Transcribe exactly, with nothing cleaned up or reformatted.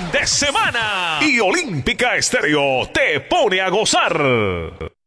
de semana. Y Olímpica Estéreo te pone a gozar.